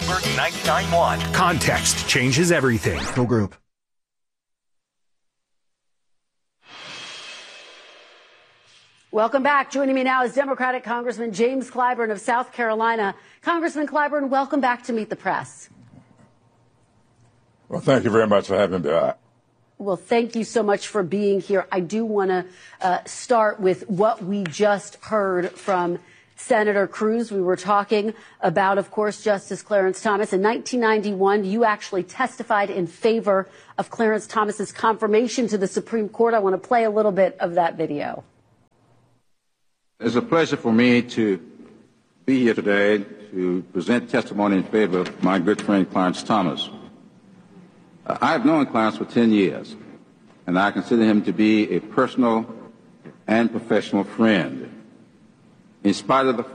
Bloomberg 99.1. Context changes everything. No group. Welcome back. Joining me now is Democratic Congressman James Clyburn of South Carolina. Congressman Clyburn, welcome back to Meet the Press. Well, thank you very much for having me back. Well, thank you so much for being here. I do want to start with what we just heard from Senator Cruz. We were talking about, of course, Justice Clarence Thomas. In 1991, you actually testified in favor of Clarence Thomas's confirmation to the Supreme Court. I want to play a little bit of that video. It's a pleasure for me to be here today to present testimony in favor of my good friend Clarence Thomas. I've known Clarence for 10 years, and I consider him to be a personal and professional friend. In spite of the